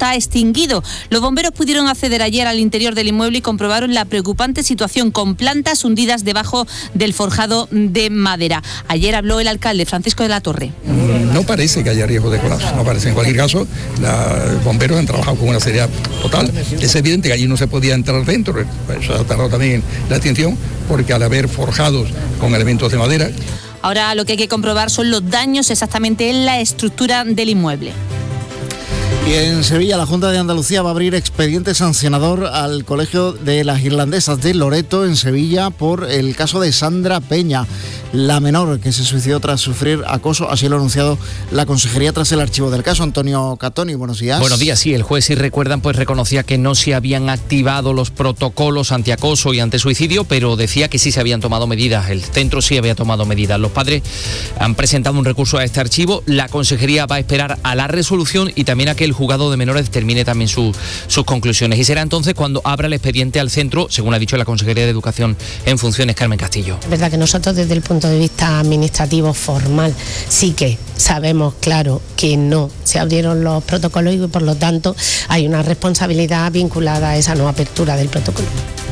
está extinguido. Los bomberos pudieron acceder ayer al interior del inmueble y comprobaron la preocupante situación con plantas hundidas debajo del forjado de madera. Ayer habló el alcalde Francisco de la Torre. No parece que haya riesgo de colapso, no parece. En cualquier caso, los bomberos han trabajado con una seriedad total. Es evidente que allí no se podía entrar dentro, eso ha tardado también la atención, porque al haber forjados con elementos de madera. Ahora lo que hay que comprobar son los daños exactamente en la estructura del inmueble. Y en Sevilla, la Junta de Andalucía va a abrir expediente sancionador al Colegio de las Irlandesas de Loreto, en Sevilla, por el caso de Sandra Peña, la menor que se suicidó tras sufrir acoso. Así lo ha anunciado la Consejería tras el archivo del caso. Antonio Catoni, buenos días. Buenos días, sí, el juez, si recuerdan, pues reconocía que no se habían activado los protocolos antiacoso y antisuicidio, pero decía que sí se habían tomado medidas, el centro sí había tomado medidas. Los padres han presentado un recurso a este archivo, la Consejería va a esperar a la resolución y también a que el juzgado de menores termine también sus conclusiones. Y será entonces cuando abra el expediente al centro, según ha dicho la Consejería de Educación en funciones, Carmen Castillo. Es verdad que nosotros desde el punto de vista administrativo formal sí que sabemos, claro, que no se abrieron los protocolos y por lo tanto hay una responsabilidad vinculada a esa no apertura del protocolo.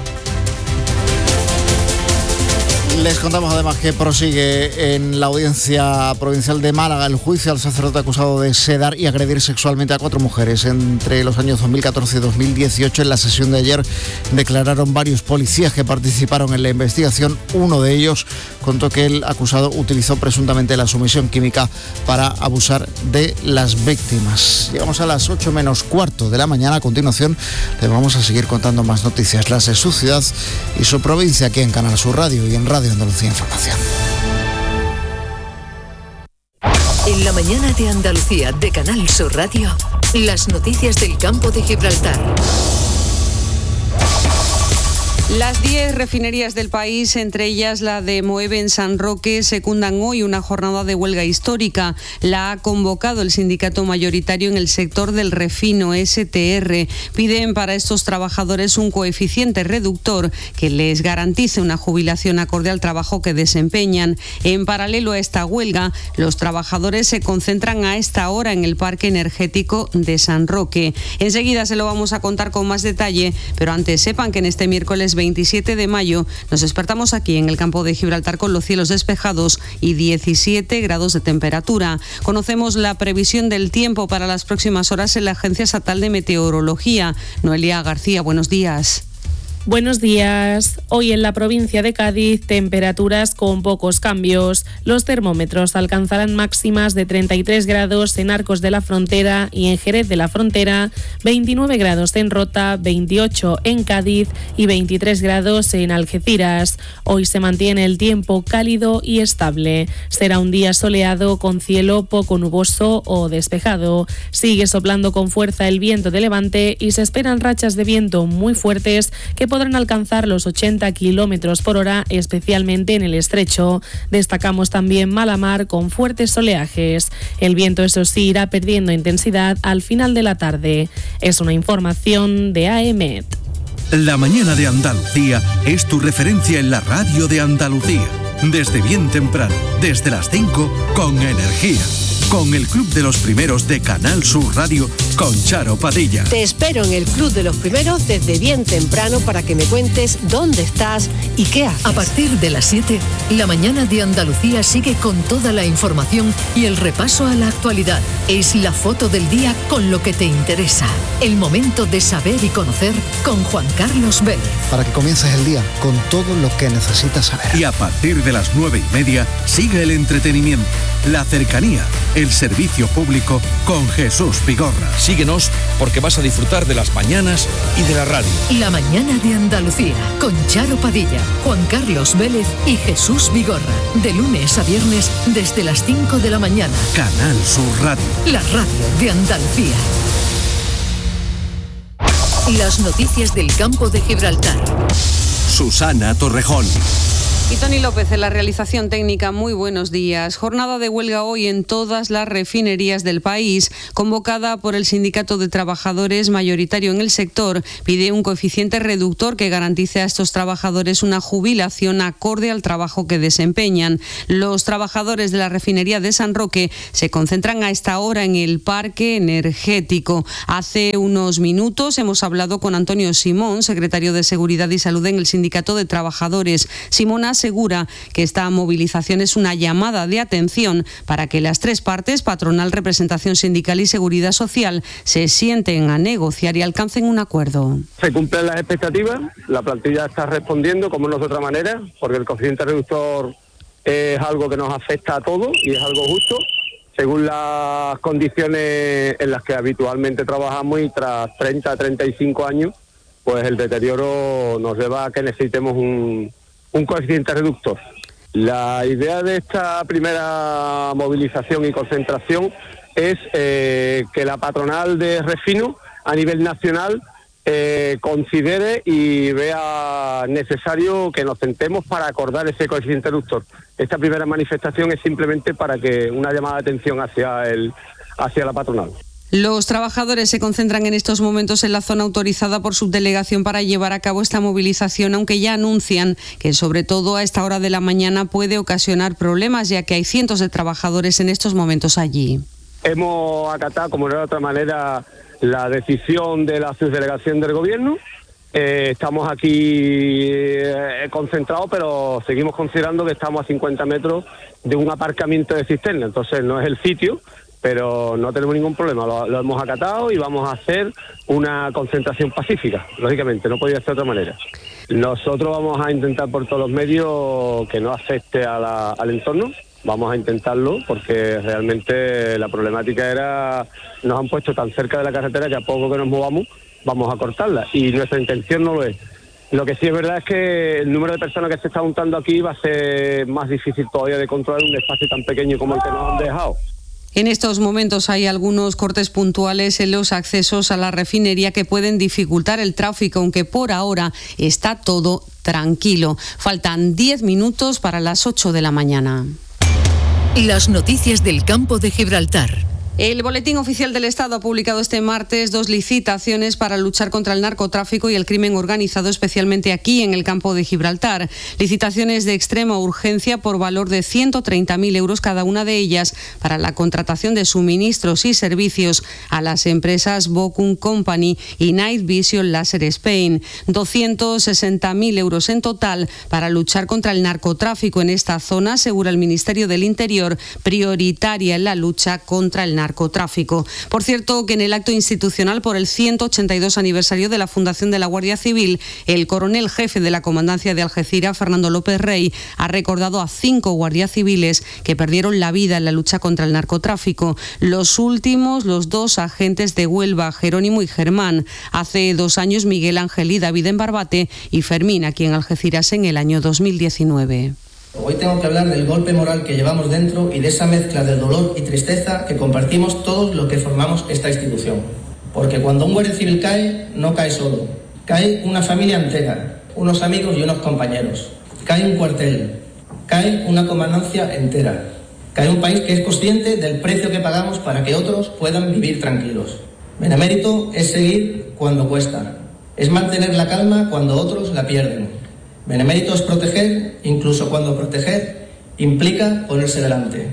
Les contamos además que prosigue en la Audiencia Provincial de Málaga el juicio al sacerdote acusado de sedar y agredir sexualmente a 4 mujeres entre los años 2014 y 2018. En la sesión de ayer declararon varios policías que participaron en la investigación. Uno de ellos contó que el acusado utilizó presuntamente la sumisión química para abusar de las víctimas. Llegamos a las 8 menos cuarto de la mañana. A continuación les vamos a seguir contando más noticias, las de su ciudad y su provincia, aquí en Canal Sur Radio y en Radio Andalucía Información. En la mañana de Andalucía de Canal Sur Radio, las noticias del campo de Gibraltar. Las 10 refinerías del país, entre ellas la de Moeve en San Roque, secundan hoy una jornada de huelga histórica. La ha convocado el sindicato mayoritario en el sector del refino, STR. Piden para estos trabajadores un coeficiente reductor que les garantice una jubilación acorde al trabajo que desempeñan. En paralelo a esta huelga, los trabajadores se concentran a esta hora en el parque energético de San Roque. Enseguida se lo vamos a contar con más detalle, pero antes sepan que en este miércoles 27 de mayo nos despertamos aquí en el campo de Gibraltar con los cielos despejados y 17 grados de temperatura. Conocemos la previsión del tiempo para las próximas horas en la Agencia Estatal de Meteorología. Noelia García, buenos días. Buenos días. Hoy en la provincia de Cádiz, temperaturas con pocos cambios. Los termómetros alcanzarán máximas de 33 grados en Arcos de la Frontera y en Jerez de la Frontera, 29 grados en Rota, 28 en Cádiz y 23 grados en Algeciras. Hoy se mantiene el tiempo cálido y estable. Será un día soleado con cielo poco nuboso o despejado. Sigue soplando con fuerza el viento de levante y se esperan rachas de viento muy fuertes que podrán alcanzar los 80 kilómetros por hora, especialmente en el estrecho. Destacamos también mala mar con fuertes oleajes. El viento, eso sí, irá perdiendo intensidad al final de la tarde. Es una información de AEMET. La mañana de Andalucía es tu referencia en la radio de Andalucía. Desde bien temprano, desde las 5, con energía. Con el Club de los Primeros de Canal Sur Radio, con Charo Padilla. Te espero en el Club de los Primeros desde bien temprano para que me cuentes dónde estás y qué haces. A partir de las 7, la mañana de Andalucía sigue con toda la información y el repaso a la actualidad. Es la foto del día con lo que te interesa. El momento de saber y conocer con Juan Carlos Vélez. Para que comiences el día con todo lo que necesitas saber. Y a partir de las 9:30 sigue el entretenimiento, la cercanía, el servicio público con Jesús Vigorra. Síguenos porque vas a disfrutar de las mañanas y de la radio. La mañana de Andalucía con Charo Padilla, Juan Carlos Vélez y Jesús Vigorra. De lunes a viernes desde las 5 de la mañana. Canal Sur Radio. La radio de Andalucía. Las noticias del campo de Gibraltar. Susana Torrejón. Y Tony López en la realización técnica, muy buenos días. Jornada de huelga hoy en todas las refinerías del país, convocada por el Sindicato de Trabajadores mayoritario en el sector. Pide un coeficiente reductor que garantice a estos trabajadores una jubilación acorde al trabajo que desempeñan. Los trabajadores de la refinería de San Roque se concentran a esta hora en el parque energético. Hace unos minutos hemos hablado con Antonio Simón, secretario de Seguridad y Salud en el Sindicato de Trabajadores. Simón asegura que esta movilización es una llamada de atención para que las tres partes, patronal, representación sindical y seguridad social, se sienten a negociar y alcancen un acuerdo. Se cumplen las expectativas, la plantilla está respondiendo, como no es de otra manera, porque el coeficiente reductor es algo que nos afecta a todos y es algo justo, según las condiciones en las que habitualmente trabajamos, y tras 30, 35 años, pues el deterioro nos lleva a que necesitemos un coeficiente reductor. La idea de esta primera movilización y concentración es que la patronal de Refino a nivel nacional considere y vea necesario que nos sentemos para acordar ese coeficiente reductor. Esta primera manifestación es simplemente para que una llamada de atención hacia la patronal. Los trabajadores se concentran en estos momentos en la zona autorizada por subdelegación para llevar a cabo esta movilización, aunque ya anuncian que sobre todo a esta hora de la mañana puede ocasionar problemas, ya que hay cientos de trabajadores en estos momentos allí. Hemos acatado, como no de otra manera, la decisión de la subdelegación del gobierno. Estamos aquí concentrados, pero seguimos considerando que estamos a 50 metros de un aparcamiento de cisterna, entonces no es el sitio, pero no tenemos ningún problema, lo hemos acatado y vamos a hacer una concentración pacífica, lógicamente, no podía ser de otra manera. Nosotros vamos a intentar por todos los medios que no afecte al entorno, vamos a intentarlo porque realmente la problemática era, nos han puesto tan cerca de la carretera que a poco que nos movamos vamos a cortarla, y nuestra intención no lo es. Lo que sí es verdad es que el número de personas que se está juntando aquí va a ser más difícil todavía de controlar un espacio tan pequeño como el que nos han dejado. En estos momentos hay algunos cortes puntuales en los accesos a la refinería que pueden dificultar el tráfico, aunque por ahora está todo tranquilo. Faltan 10 minutos para las 8 de la mañana. Las noticias del campo de Gibraltar. El Boletín Oficial del Estado ha publicado este martes 2 licitaciones para luchar contra el narcotráfico y el crimen organizado, especialmente aquí en el campo de Gibraltar. Licitaciones de extrema urgencia por valor de 130.000 euros cada una de ellas para la contratación de suministros y servicios a las empresas Bocum Company y Night Vision Laser Spain. 260.000 euros en total para luchar contra el narcotráfico en esta zona, asegura el Ministerio del Interior, prioritaria en la lucha contra el narcotráfico. Por cierto, que en el acto institucional por el 182 aniversario de la fundación de la Guardia Civil, el coronel jefe de la Comandancia de Algeciras, Fernando López Rey, ha recordado a 5 guardias civiles que perdieron la vida en la lucha contra el narcotráfico. Los últimos, los 2 agentes de Huelva, Jerónimo y Germán. Hace 2 años, Miguel Ángel y David en Barbate y Fermín aquí en Algeciras en el año 2019. Hoy tengo que hablar del golpe moral que llevamos dentro y de esa mezcla de dolor y tristeza que compartimos todos los que formamos esta institución. Porque cuando un guardia civil cae, no cae solo. Cae una familia entera, unos amigos y unos compañeros. Cae un cuartel, cae una comandancia entera. Cae un país que es consciente del precio que pagamos para que otros puedan vivir tranquilos. Benemérito es seguir cuando cuesta. Es mantener la calma cuando otros la pierden. Benemérito es proteger, incluso cuando proteger implica ponerse delante.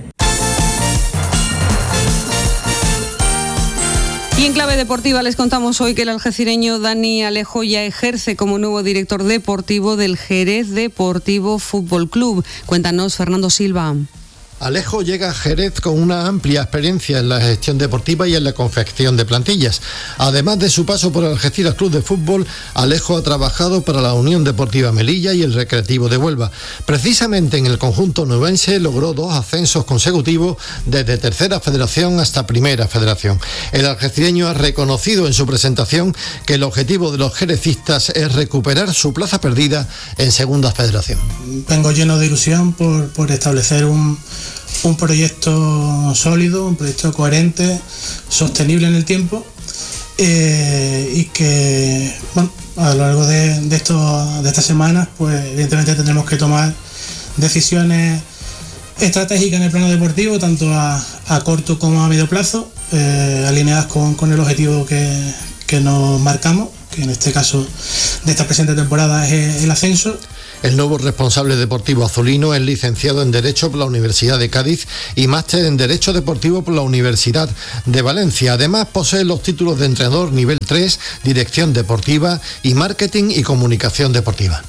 Y en clave deportiva les contamos hoy que el algecireño Dani Alejo ya ejerce como nuevo director deportivo del Jerez Deportivo Fútbol Club. Cuéntanos, Fernando Silva. Alejo llega a Jerez con una amplia experiencia en la gestión deportiva y en la confección de plantillas. Además de su paso por el Algeciras Club de Fútbol, Alejo ha trabajado para la Unión Deportiva Melilla y el Recreativo de Huelva. Precisamente en el conjunto nubense logró 2 ascensos consecutivos desde Tercera Federación hasta Primera Federación. El algecireño ha reconocido en su presentación que el objetivo de los jerecistas es recuperar su plaza perdida en Segunda Federación. Vengo lleno de ilusión por establecer un proyecto sólido, un proyecto coherente, sostenible en el tiempo y que, bueno, a lo largo de estas semanas, pues evidentemente tendremos que tomar decisiones estratégicas en el plano deportivo, tanto a corto como a medio plazo, alineadas con el objetivo que nos marcamos, que en este caso de esta presente temporada es el ascenso. El nuevo responsable deportivo azulino es licenciado en Derecho por la Universidad de Cádiz y máster en Derecho Deportivo por la Universidad de Valencia. Además, posee los títulos de entrenador nivel 3, Dirección Deportiva y Marketing y Comunicación Deportiva.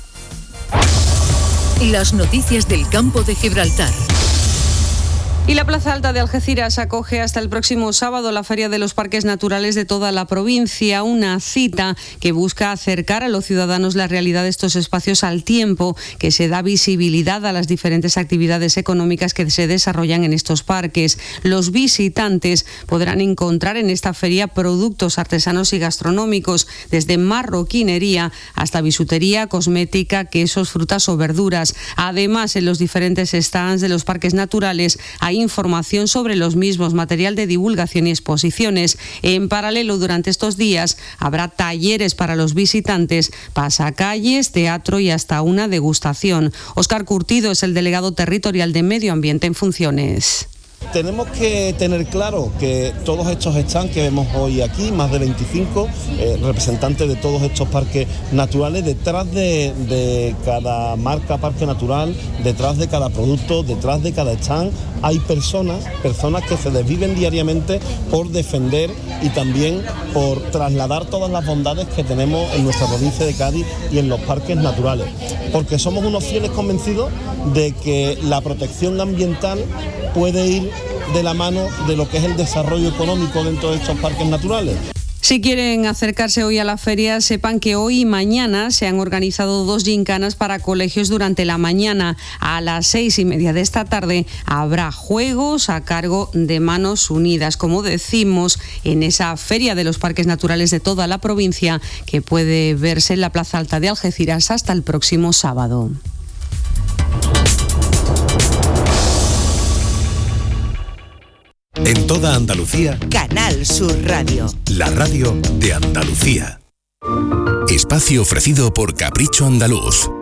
Las noticias del campo de Gibraltar. Y la Plaza Alta de Algeciras acoge hasta el próximo sábado la Feria de los Parques Naturales de toda la provincia, una cita que busca acercar a los ciudadanos la realidad de estos espacios al tiempo que se da visibilidad a las diferentes actividades económicas que se desarrollan en estos parques. Los visitantes podrán encontrar en esta feria productos artesanos y gastronómicos, desde marroquinería hasta bisutería, cosmética, quesos, frutas o verduras. Además, en los diferentes stands de los parques naturales hay información sobre los mismos, material de divulgación y exposiciones. En paralelo, durante estos días habrá talleres para los visitantes, pasacalles, teatro y hasta una degustación. Óscar Curtido es el delegado territorial de Medio Ambiente en funciones. Tenemos que tener claro que todos estos stands que vemos hoy aquí, más de 25 representantes de todos estos parques naturales, detrás de cada marca parque natural, detrás de cada producto, detrás de cada stand, hay personas que se desviven diariamente por defender y también por trasladar todas las bondades que tenemos en nuestra provincia de Cádiz y en los parques naturales, porque somos unos fieles convencidos de que la protección ambiental puede ir de la mano de lo que es el desarrollo económico dentro de estos parques naturales. Si quieren acercarse hoy a la feria, sepan que hoy y mañana se han organizado 2 gincanas para colegios durante la mañana. A las 6:30 de esta tarde habrá juegos a cargo de Manos Unidas, como decimos, en esa feria de los parques naturales de toda la provincia, que puede verse en la Plaza Alta de Algeciras hasta el próximo sábado. En toda Andalucía, Canal Sur Radio. La radio de Andalucía. Espacio ofrecido por Capricho Andaluz.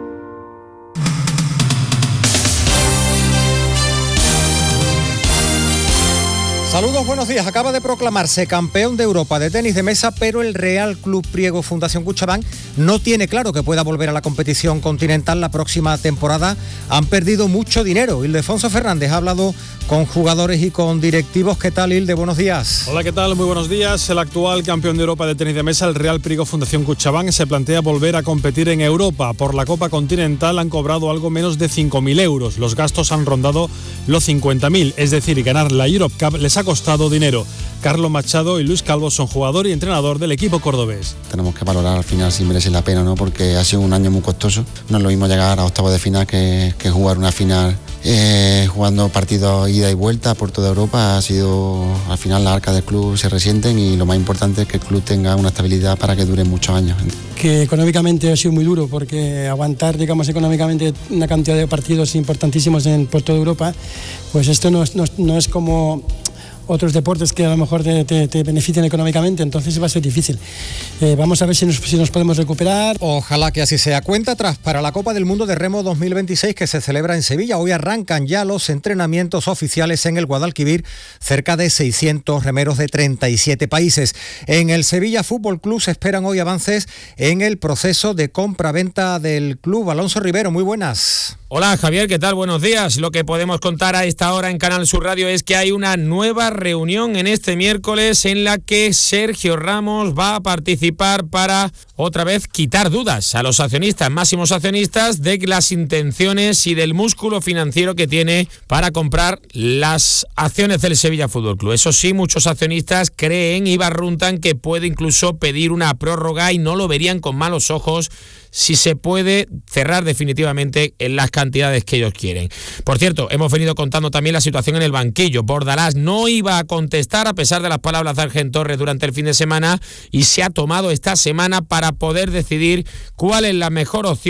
Saludos, buenos días. Acaba de proclamarse campeón de Europa de tenis de mesa, pero el Real Club Priego Fundación Cuchabán no tiene claro que pueda volver a la competición continental la próxima temporada. Han perdido mucho dinero. Ildefonso Fernández ha hablado con jugadores y con directivos. ¿Qué tal, Ilde? Buenos días. Hola, ¿qué tal? Muy buenos días. El actual campeón de Europa de tenis de mesa, el Real Priego Fundación Cuchabán, se plantea volver a competir en Europa. Por la Copa Continental han cobrado algo menos de 5.000 euros. Los gastos han rondado los 50.000, es decir, ganar la Europe Cup les ha costado dinero. Carlos Machado y Luis Calvo son jugador y entrenador del equipo cordobés. Tenemos que valorar al final si merece la pena o no, porque ha sido un año muy costoso. No es lo mismo llegar a octavos de final que jugar una final jugando partidos ida y vuelta por toda Europa. Ha sido, al final las arcas del club se resienten y lo más importante es que el club tenga una estabilidad para que dure muchos años. Que económicamente ha sido muy duro, porque aguantar, digamos, económicamente una cantidad de partidos importantísimos por toda Europa, pues esto no es como otros deportes que a lo mejor te benefician económicamente, entonces va a ser difícil. Vamos a ver si nos podemos recuperar. Ojalá que así sea. Cuenta atrás para la Copa del Mundo de Remo 2026 que se celebra en Sevilla. Hoy arrancan ya los entrenamientos oficiales en el Guadalquivir, cerca de 600 remeros de 37 países. En el Sevilla Fútbol Club se esperan hoy avances en el proceso de compra-venta del club. Alonso Rivero, muy buenas. Hola Javier, ¿qué tal? Buenos días. Lo que podemos contar a esta hora en Canal Sur Radio es que hay una nueva reunión en este miércoles en la que Sergio Ramos va a participar para otra vez quitar dudas a los accionistas, máximos accionistas, de las intenciones y del músculo financiero que tiene para comprar las acciones del Sevilla Fútbol Club. Eso sí, muchos accionistas creen y barruntan que puede incluso pedir una prórroga y no lo verían con malos ojos si se puede cerrar definitivamente en las cantidades que ellos quieren. Por cierto, hemos venido contando también la situación en el banquillo. Bordalás no iba a contestar a pesar de las palabras de Argent Torres durante el fin de semana y se ha tomado esta semana para poder decidir cuál es la mejor opción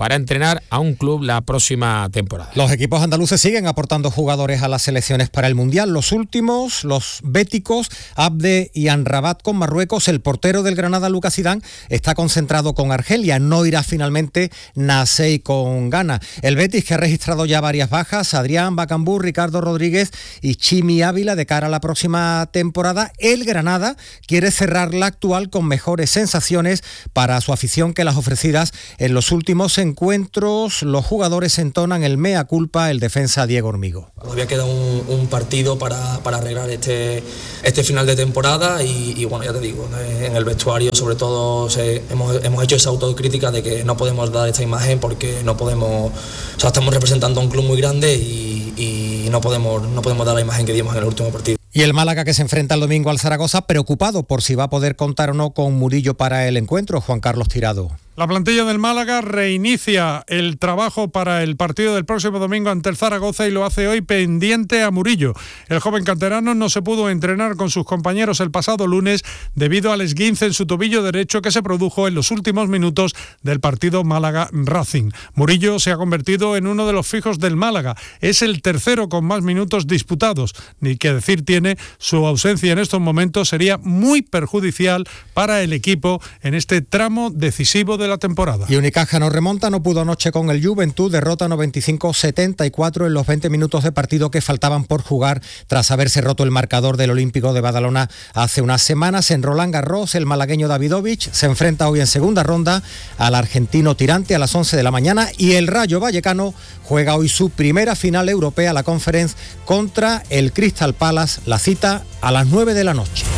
para entrenar a un club la próxima temporada. Los equipos andaluces siguen aportando jugadores a las selecciones para el Mundial. Los últimos, los béticos, Abde y Amrabat con Marruecos. El portero del Granada, Lucas Zidane, está concentrado con Argelia. No irá finalmente Nasei con Ghana. El Betis, que ha registrado ya varias bajas, Adrián Bacambú, Ricardo Rodríguez y Chimi Ávila de cara a la próxima temporada. El Granada quiere cerrar la actual con mejores sensaciones para su afición que las ofrecidas en los últimos encuentros. Los jugadores entonan el mea culpa, el defensa Diego Hormigo. Todavía queda un partido para arreglar este final de temporada y bueno, ya te digo, en el vestuario sobre todo hemos hecho esa autocrítica de que no podemos dar esta imagen porque no podemos, estamos representando a un club muy grande y no podemos dar la imagen que dimos en el último partido. Y el Málaga, que se enfrenta el domingo al Zaragoza, preocupado por si va a poder contar o no con Murillo para el encuentro. Juan Carlos Tirado. La plantilla del Málaga reinicia el trabajo para el partido del próximo domingo ante el Zaragoza y lo hace hoy pendiente a Murillo. El joven canterano no se pudo entrenar con sus compañeros el pasado lunes debido al esguince en su tobillo derecho que se produjo en los últimos minutos del partido Málaga-Racing. Murillo se ha convertido en uno de los fijos del Málaga. Es el tercero con más minutos disputados. Ni que decir tiene, su ausencia en estos momentos sería muy perjudicial para el equipo en este tramo decisivo de la temporada. Y Unicaja no remonta, no pudo anoche con el Juventud, derrota 95-74 en los 20 minutos de partido que faltaban por jugar tras haberse roto el marcador del Olímpico de Badalona hace unas semanas. En Roland Garros, el malagueño Davidovich se enfrenta hoy en segunda ronda al argentino Tirante a las 11 de la mañana y el Rayo Vallecano juega hoy su primera final europea, la Conference, contra el Crystal Palace, la cita a las 9 de la noche.